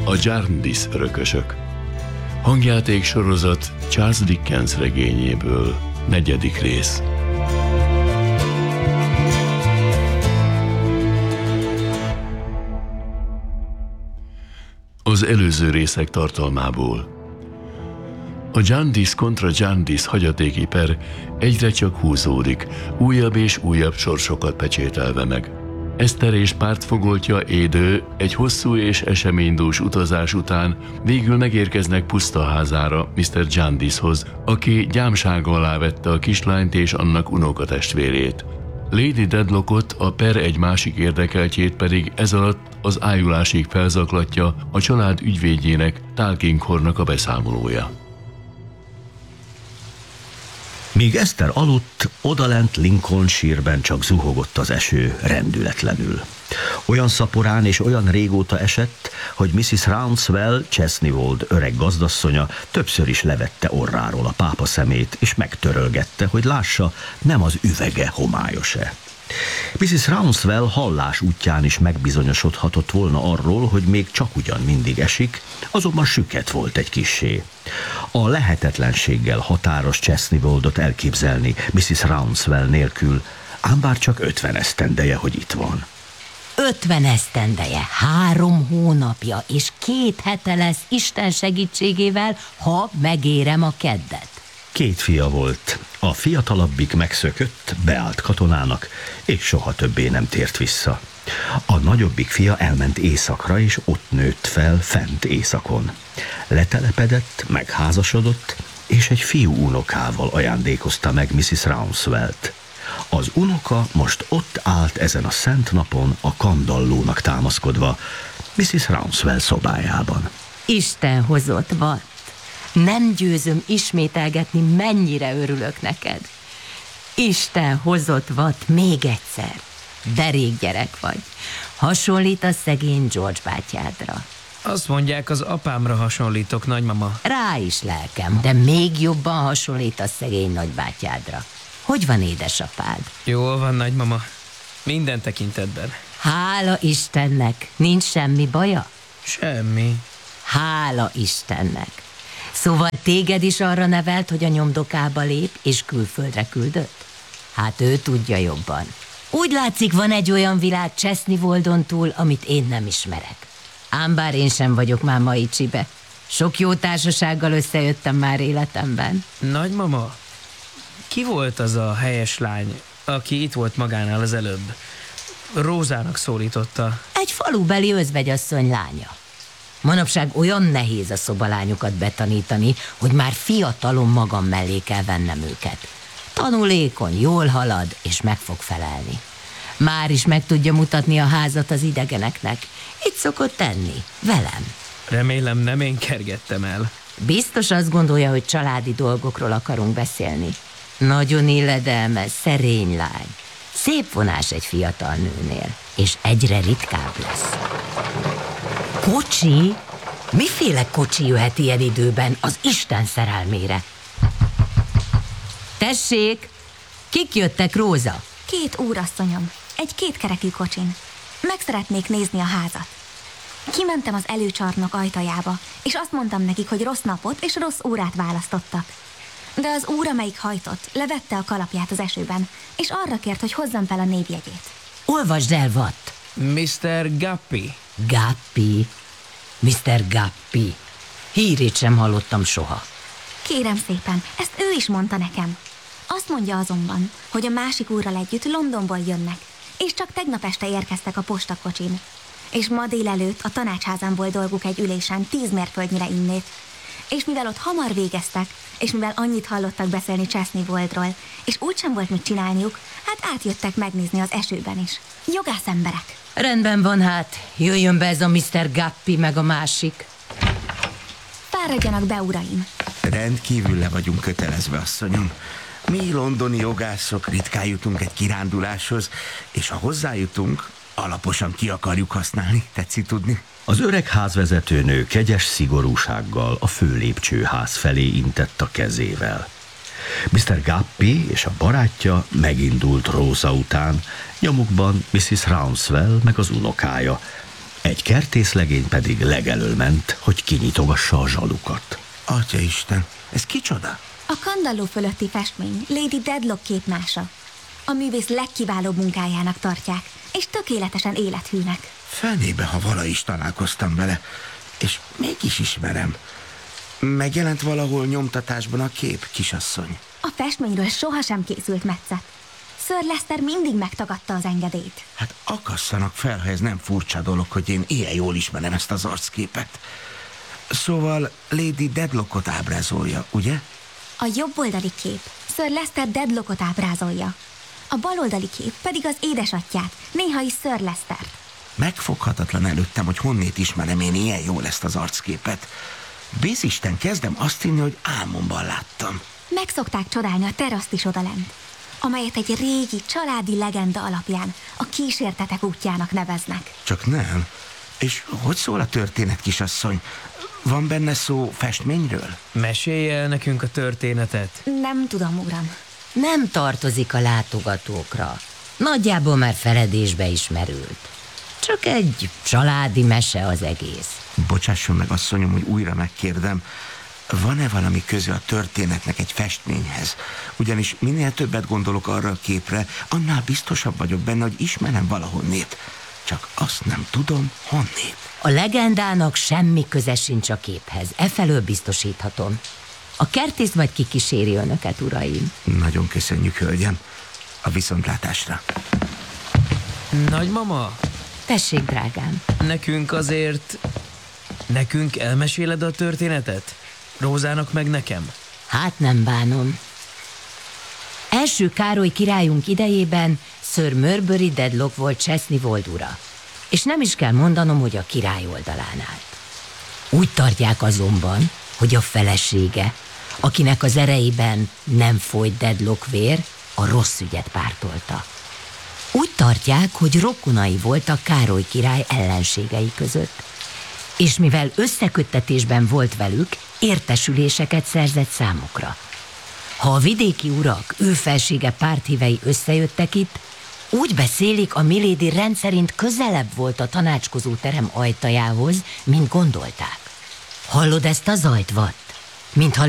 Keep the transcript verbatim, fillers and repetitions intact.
A Jarndyce örökösök. Hangjáték sorozat Charles Dickens regényéből. Negyedik rész. Az előző részek tartalmából. A Jarndyce kontra Jarndyce hagyatéki per egyre csak húzódik, újabb és újabb sorsokat pecsételve meg. Eszter és pártfogoltja Édő egy hosszú és eseménydús utazás után végül megérkeznek pusztaházára miszter Jarndycehoz, aki gyámsága alá vette a kislányt és annak unokatestvérét. Lady Dedlockot, a per egy másik érdekeltjét pedig ez alatt az ájulásig felzaklatja a család ügyvédjének, Tulkinghornnak a beszámolója. Míg Eszter aludt, odalent Lincolnshire-ben csak zuhogott az eső rendületlenül. Olyan szaporán és olyan régóta esett, hogy missziz Rouncewell, Chesneywold öreg gazdasszonya többször is levette orráról a pápa szemét, és megtörölgette, hogy lássa, nem az üvege homályos-e. missziz Rouncewell hallás útján is megbizonyosodhatott volna arról, hogy még csak ugyan mindig esik, azonban süket volt egy kissé. A lehetetlenséggel határos Chesneywoldot elképzelni missziz Rouncewell nélkül, ám bár csak ötven esztendeje, hogy itt van. Ötven esztendeje, három hónapja és két hete lesz Isten segítségével, ha megérem a keddet. Két fia volt. A fiatalabbik megszökött, beállt katonának, és soha többé nem tért vissza. A nagyobbik fia elment északra, és ott nőtt fel fent északon. Letelepedett, megházasodott, és egy fiú unokával ajándékozta meg missziz Rouncewellt. Az unoka most ott állt ezen a szent napon a kandallónak támaszkodva, missziz Rouncewell szobájában. Isten hozott vad. Nem győzöm ismételgetni, mennyire örülök neked. Isten hozott vad még egyszer. De rég gyerek vagy. Hasonlít a szegény George bátyádra. Azt mondják, az apámra hasonlítok, nagymama. Rá is lelkem, de még jobban hasonlít a szegény nagybátyádra. Hogy van édesapád? Jól van, nagymama. Minden tekintetben. Hála Istennek, nincs semmi baja? Semmi. Hála Istennek. Szóval téged is arra nevelt, hogy a nyomdokába lép, és külföldre küldött? Hát ő tudja jobban. Úgy látszik, van egy olyan világ Chesneywoldon túl, amit én nem ismerek. Ám bár én sem vagyok már Maicsibe. Sok jó társasággal összejöttem már életemben. Nagymama, ki volt az a helyes lány, aki itt volt magánál az előbb? Rózának szólította. Egy falubeli özvegyasszony lánya. Manapság olyan nehéz a szobalányokat betanítani, hogy már fiatalon magam mellé kell vennem őket. Tanulékony, jól halad, és meg fog felelni. Már is meg tudja mutatni a házat az idegeneknek. Itt szokott tenni, velem. Remélem nem én kergettem el. Biztos azt gondolja, hogy családi dolgokról akarunk beszélni. Nagyon illedelmes, szerény lány. Szép vonás egy fiatal nőnél, és egyre ritkább lesz. Kocsi? Miféle kocsi jöhet ilyen időben az Isten szerelmére? Tessék! Kik jöttek, Róza? Két úrasszonyom, egy kétkerekű kocsin. Meg szeretnék nézni a házat. Kimentem az előcsarnok ajtajába, és azt mondtam nekik, hogy rossz napot és rossz órát választottak. De az úr, amelyik hajtott, levette a kalapját az esőben, és arra kért, hogy hozzam fel a névjegyét. Olvasd el, Watt! miszter Guppy. Guppy. miszter Guppy. Hírét sem hallottam soha. Kérem szépen, ezt ő is mondta nekem. Azt mondja azonban, hogy a másik úrral együtt Londonból jönnek, és csak tegnap este érkeztek a postakocsin. És ma délelőtt a tanácsházán volt dolguk egy ülésen tíz mérföldnyire innét. És mivel ott hamar végeztek, és mivel annyit hallottak beszélni Chesneywoldról, és úgysem volt mit csinálniuk, hát átjöttek megnézni az esőben is. Jogász emberek. Rendben van hát, jöjjön be ez a miszter Guppy meg a másik. Fáradjanak be, uraim. Rendkívül le vagyunk kötelezve, asszonyom. Mi londoni jogászok ritkán jutunk egy kiránduláshoz, és ha hozzájutunk, alaposan ki akarjuk használni, tetszik tudni? Az öreg házvezetőnő kegyes szigorúsággal a főlépcsőház felé intett a kezével. miszter Guppy és a barátja megindult Róza után, nyomukban missziz Rouncewell meg az unokája, Egy kertészlegény pedig legelől ment, hogy kinyitogassa a zsalukat. Atyaisten, ez kicsoda? A kandalló fölötti festmény Lady Dedlock képmása. A művész legkiválóbb munkájának tartják, és tökéletesen élethűnek. Fenébe, ha vala is találkoztam vele, és mégis ismerem. Megjelent valahol nyomtatásban a kép, kisasszony. A festményről sohasem készült metszet. Sir Lester mindig megtagadta az engedélyt. Hát akasszanak fel, ha ez nem furcsa dolog, hogy én ilyen jól ismerem ezt az arcképet. Szóval Lady Dedlockot ábrázolja, ugye? A jobb oldali kép Sir Lester Dedlockot ábrázolja. A bal oldali kép pedig az édesatját, néha is Sir Lestert. Megfoghatatlan előttem, hogy honnét ismerem én ilyen jól ezt az arcképet. Bízisten, kezdem azt hinni, hogy álmomban láttam. Meg szokták csodálni a teraszt is odalent, amelyet egy régi, családi legenda alapján a kísértetek útjának neveznek. Csak nem. És hogy szól a történet, kisasszony? Van benne szó festményről? Mesélje el nekünk a történetet. Nem tudom, uram. Nem tartozik a látogatókra. Nagyjából már feledésbe ismerült. Csak egy családi mese az egész. Bocsásson meg, asszonyom, hogy újra megkérdem. Van-e valami köze a történetnek egy festményhez? Ugyanis minél többet gondolok arra a képre, annál biztosabb vagyok benne, hogy ismerem valahonnét. Csak azt nem tudom, honnét. A legendának semmi köze sincs a képhez. Efelől biztosíthatom. A kertész majd kikíséri önöket, uraim. Nagyon köszönjük, hölgyem. A viszontlátásra. Nagymama, Tessék, drágám. nekünk azért... Nekünk elmeséled a történetet? Rózának meg nekem? Hát nem bánom. Első Károly királyunk idejében Sir Murbury Dedlock volt Chesney-Wold ura. És nem is kell mondanom, hogy a király oldalán állt. Úgy tartják azonban, hogy a felesége, akinek az ereiben nem folyt Dedlock vér, a rossz ügyet pártolta. Úgy tartják, hogy rokonai voltak Károly király ellenségei között, és mivel összeköttetésben volt velük, értesüléseket szerzett számukra. Ha a vidéki urak, ő felsége párthívei összejöttek itt, úgy beszélik, a Milady rendszerint közelebb volt a tanácskozó terem ajtajához, mint gondolták. Hallod ezt a zajt, Watt? Mintha